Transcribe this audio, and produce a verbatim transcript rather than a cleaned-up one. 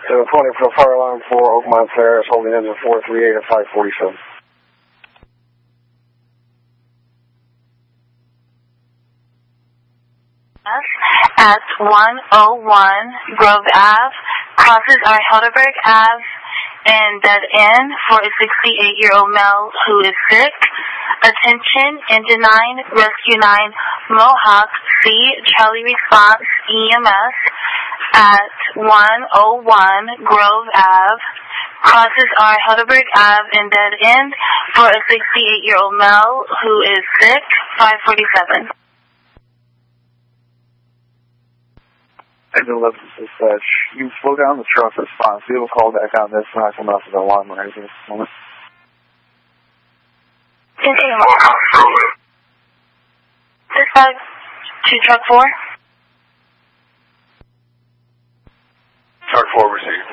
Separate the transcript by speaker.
Speaker 1: seven twenty for fire alarm for Oakmont Terrace, holding engine four three eight at five forty-seven.
Speaker 2: At one oh one Grove Ave, crosses our Helderberg Ave and dead end for a sixty-eight-year-old male who is sick. Attention, Engine nine, Rescue nine, Mohawk, C, Charlie Response, E M S, at one oh one Grove Ave, crosses our Helderberg Ave and dead end for a sixty-eight-year-old male who is sick, five forty-seven.
Speaker 3: Engine eleven dispatch, you slow down the truck response. We will call back on this, not coming off of the alarm or anything at this moment.
Speaker 2: Continue. Dispatch to truck four.
Speaker 1: Truck four received.